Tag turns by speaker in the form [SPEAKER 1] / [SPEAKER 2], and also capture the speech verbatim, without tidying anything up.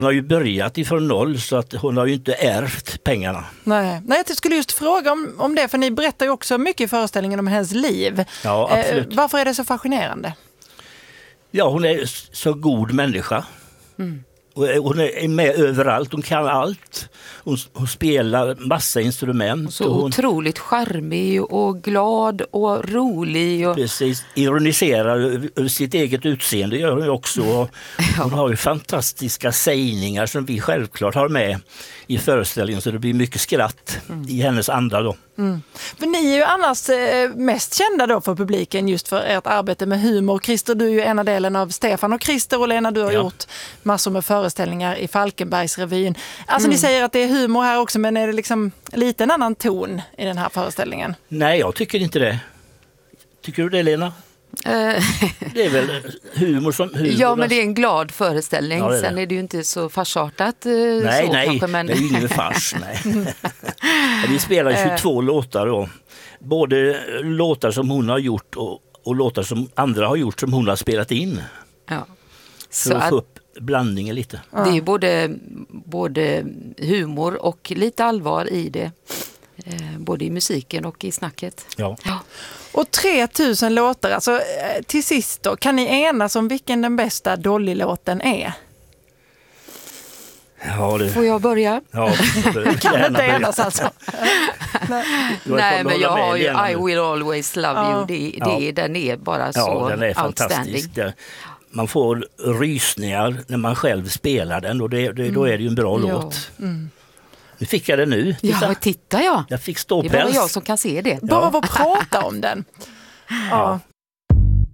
[SPEAKER 1] Hon har ju börjat ifrån noll så att hon har ju inte ärvt pengarna.
[SPEAKER 2] Nej, Nej jag skulle just fråga om, om det, för ni berättar ju också mycket i föreställningen om hennes liv.
[SPEAKER 1] Ja, absolut.
[SPEAKER 2] Eh, varför är det så fascinerande?
[SPEAKER 1] Ja, hon är så god människa. Mm. Hon är med överallt, hon kan allt. Hon, hon spelar massa instrument.
[SPEAKER 3] Så
[SPEAKER 1] och hon,
[SPEAKER 3] otroligt charmig och glad och rolig. Och...
[SPEAKER 1] Precis, ironiserar över sitt eget utseende gör hon ju också. Och hon har ju fantastiska sägningar som vi självklart har med i föreställningen, så det blir mycket skratt mm. i hennes anda då.
[SPEAKER 2] Mm. För ni är ju annars eh, mest kända då för publiken just för ert arbete med humor. Christer, du är ju ena delen av Stefan och Christer, och Lena, du har ja. gjort massor med föreställningar i Falkenbergsrevyn. Alltså mm. ni säger att det är humor här också, men är det liksom lite en annan ton i den här föreställningen?
[SPEAKER 1] Nej, jag tycker inte det. Tycker du det, Lena? Det är väl humor som humor.
[SPEAKER 3] Ja, men det är en glad föreställning. Ja, det är det. Sen är det ju inte så farsartat.
[SPEAKER 1] Nej,
[SPEAKER 3] så,
[SPEAKER 1] nej,
[SPEAKER 3] kanske, men...
[SPEAKER 1] det är ju ingen fars. Nej. Vi spelar tjugotvå låtar då. Både låtar som hon har gjort och, och låtar som andra har gjort som hon har spelat in.
[SPEAKER 3] Ja.
[SPEAKER 1] För så att få upp blandningen lite.
[SPEAKER 3] Det är både, både humor och lite allvar i det. Eh, både i musiken och i snacket.
[SPEAKER 1] Ja.
[SPEAKER 3] Ja.
[SPEAKER 2] Och tre tusen låtar, alltså till sist då, kan ni enas om vilken den bästa Dolly-låten är?
[SPEAKER 1] Ja, det...
[SPEAKER 3] Får jag börja?
[SPEAKER 1] Ja,
[SPEAKER 2] det kan inte enas alltså.
[SPEAKER 3] Nej, Nej men jag har ju I Will Always Love ja. You, det, det, ja. den är bara så
[SPEAKER 1] ja, den är
[SPEAKER 3] outstanding.
[SPEAKER 1] Fantastisk. Man får rysningar när man själv spelar den, och det, det, då är det ju en bra mm. låt. Mm. Nu fick jag det nu.
[SPEAKER 3] Titta. Ja, titta jag.
[SPEAKER 1] Jag fick ståpäls.
[SPEAKER 3] Det är bara jag som kan se det.
[SPEAKER 2] Bara ja. att prata om den. Ja.